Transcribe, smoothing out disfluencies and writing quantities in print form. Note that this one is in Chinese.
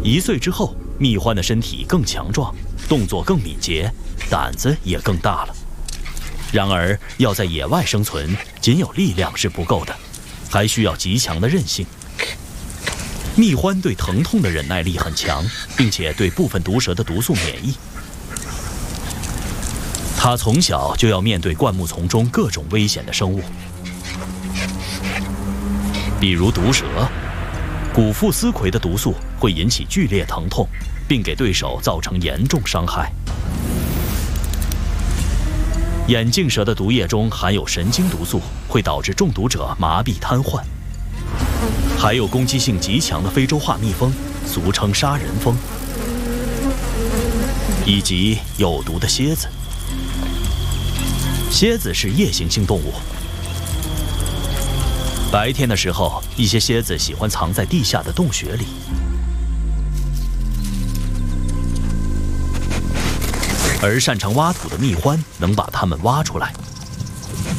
1岁之后，蜜獾的身体更强壮，动作更敏捷，胆子也更大了。然而，要在野外生存，仅有力量是不够的，还需要极强的韧性。蜜獾对疼痛的忍耐力很强，并且对部分毒蛇的毒素免疫。它从小就要面对灌木丛中各种危险的生物，比如毒蛇。古腹丝葵的毒素会引起剧烈疼痛，并给对手造成严重伤害。眼镜蛇的毒液中含有神经毒素，会导致中毒者麻痹瘫痪。还有攻击性极强的非洲化蜜蜂，俗称杀人蜂，以及有毒的蝎子。蝎子是夜行性动物。白天的时候，一些蝎子喜欢藏在地下的洞穴里。而擅长挖土的蜜獾能把它们挖出来，